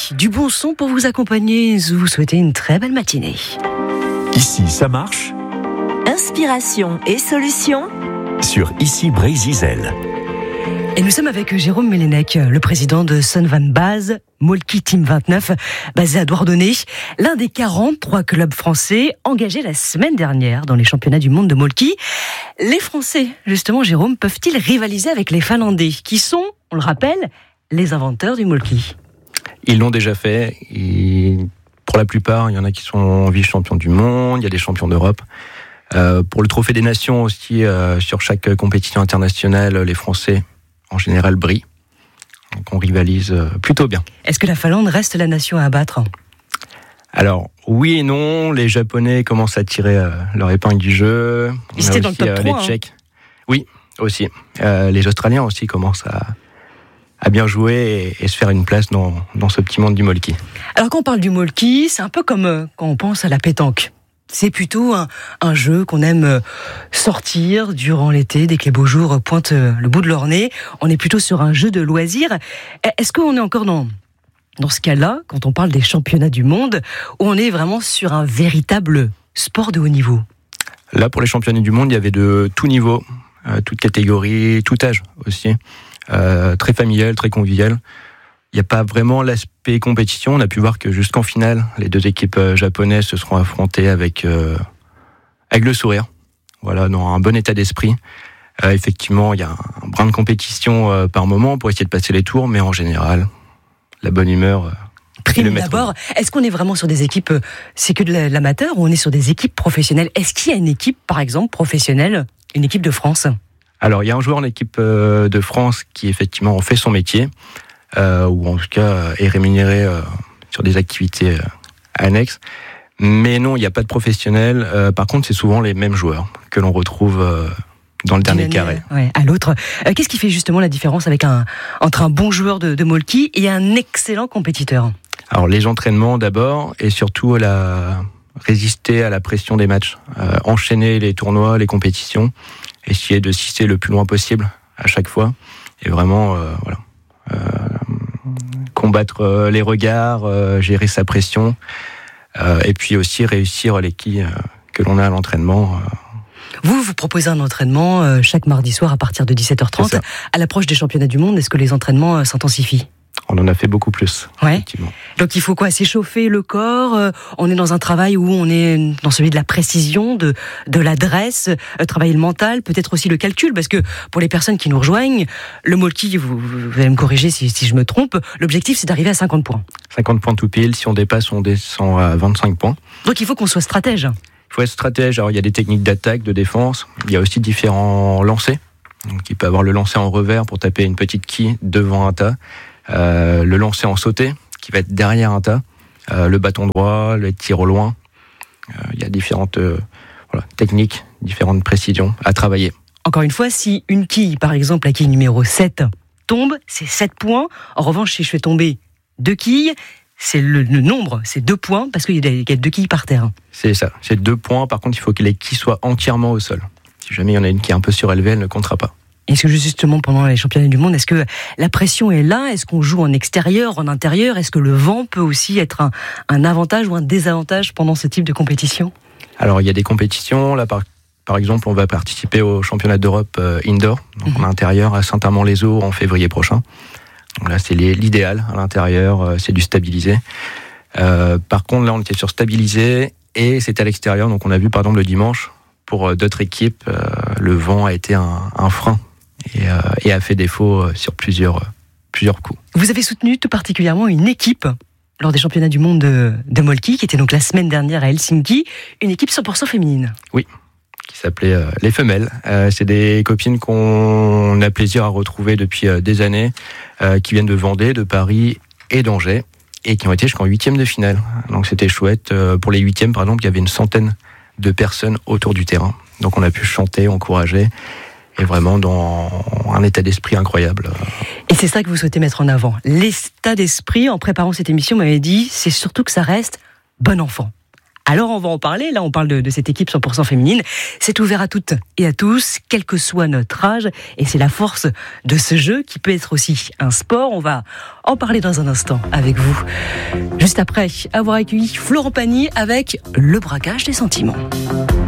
du bon son pour vous accompagner. Je vous souhaite une très belle matinée. Ici, ça marche. Inspiration et solutions Sur Ici Brésil. Et nous sommes avec Jérôme Mélenec, le président de Son Van Base, Molki Team 29, basé à Douarnenez, l'un des 43 clubs français engagés la semaine dernière dans les championnats du monde de Molki. Les Français, justement, Jérôme, peuvent-ils rivaliser avec les Finlandais, qui sont, on le rappelle, les inventeurs du Molki? Ils l'ont déjà fait. Et pour la plupart, il y en a qui sont vice-champions du monde, il y a des champions d'Europe. Pour le trophée des nations aussi, sur chaque compétition internationale, les Français, en général, brillent. Donc on rivalise plutôt bien. Est-ce que la Finlande reste la nation à abattre? Alors, oui et non. Les Japonais commencent à tirer leur épingle du jeu. Ils étaient dans le top 3. Les Tchèques. Oui, aussi. Les Australiens aussi commencent à bien jouer et se faire une place dans ce petit monde du Molki. Alors quand on parle du Molki, c'est un peu comme quand on pense à la pétanque. C'est plutôt un jeu qu'on aime sortir durant l'été, dès que les beaux jours pointent le bout de leur nez. On est plutôt sur un jeu de loisirs. Est-ce qu'on est encore dans ce cas-là, quand on parle des championnats du monde, où on est vraiment sur un véritable sport de haut niveau? Là, pour les championnats du monde, il y avait de tout niveau, toute catégorie, tout âge aussi. Très familial, très convivial. Il n'y a pas vraiment l'aspect compétition. On a pu voir que jusqu'en finale, les deux équipes japonaises se seront affrontées avec le sourire. Voilà, dans un bon état d'esprit. Effectivement, il y a un brin de compétition par moment pour essayer de passer les tours, mais en général, la bonne humeur prime d'abord. Est-ce qu'on est vraiment sur des équipes, c'est que de l'amateur, ou on est sur des équipes professionnelles? Est-ce qu'il y a une équipe, par exemple, professionnelle, une équipe de France? Alors, il y a un joueur en équipe de France qui, effectivement, en fait son métier. Ou en tout cas est rémunéré sur des activités annexes. Mais non, il n'y a pas de professionnels. Par contre, c'est souvent les mêmes joueurs que l'on retrouve dans le dernier carré. À l'autre. Qu'est-ce qui fait justement la différence entre un bon joueur de Molki et un excellent compétiteur? Alors, les entraînements d'abord, et surtout résister à la pression des matchs. Enchaîner les tournois, les compétitions, essayer de sister le plus loin possible à chaque fois. Et vraiment, combattre les regards, gérer sa pression, et puis aussi réussir les quilles que l'on a à l'entraînement. Vous proposez un entraînement chaque mardi soir à partir de 17h30. À l'approche des championnats du monde, est-ce que les entraînements s'intensifient? On en a fait beaucoup plus. Ouais. Donc il faut quoi? S'échauffer le corps. On est dans un travail où on est dans celui de la précision, de l'adresse, travailler le mental, peut-être aussi le calcul, parce que pour les personnes qui nous rejoignent, le Molki, vous allez me corriger si je me trompe, l'objectif c'est d'arriver à 50 points. 50 points tout pile. Si on dépasse, on descend à 25 points. Donc il faut qu'on soit stratège. Il faut être stratège. Alors il y a des techniques d'attaque, de défense. Il y a aussi différents lancers. Donc il peut avoir le lancer en revers pour taper une petite quille devant un tas. Le lancer en sauté, qui va être derrière un tas, le bâton droit, le tir au loin. Il y a différentes techniques, différentes précisions à travailler. Encore une fois, si une quille, par exemple la quille numéro 7, tombe, c'est 7 points. En revanche, si je fais tomber 2 quilles, c'est le nombre, c'est 2 points, parce qu'il y a 2 quilles par terre. C'est ça, c'est 2 points. Par contre, il faut que les quilles soient entièrement au sol. Si jamais il y en a une qui est un peu surélevée, elle ne comptera pas. Est-ce que justement, pendant les championnats du monde, est-ce que la pression est là? Est-ce qu'on joue en extérieur, en intérieur? Est-ce que le vent peut aussi être un avantage ou un désavantage pendant ce type de compétition? Alors, il y a des compétitions. Là, par exemple, on va participer au championnat d'Europe indoor, donc en intérieur, à Saint-Amand-les-Eaux en février prochain. Donc là, c'est l'idéal à l'intérieur, c'est du stabilisé. Par contre, là, on était sur stabilisé et c'était à l'extérieur. Donc, on a vu, par exemple, le dimanche, pour d'autres équipes, le vent a été un frein. Et a fait défaut sur plusieurs coups. Vous avez soutenu tout particulièrement une équipe lors des championnats du monde de Molki, qui était donc la semaine dernière à Helsinki, une équipe 100% féminine. Oui, qui s'appelait Les Femelles. C'est des copines qu'on a plaisir à retrouver depuis des années, qui viennent de Vendée, de Paris et d'Angers, et qui ont été jusqu'en 8e de finale. Donc c'était chouette. Pour les 8e, par exemple, il y avait une centaine de personnes autour du terrain. Donc on a pu chanter, encourager, et vraiment dans un état d'esprit incroyable. Et c'est ça que vous souhaitez mettre en avant. L'état d'esprit, en préparant cette émission, vous m'avez dit, c'est surtout que ça reste bon enfant. Alors on va en parler, là on parle de cette équipe 100% féminine. C'est ouvert à toutes et à tous, quel que soit notre âge, et c'est la force de ce jeu qui peut être aussi un sport. On va en parler dans un instant avec vous. Juste après avoir accueilli Florent Pagny avec le braquage des sentiments.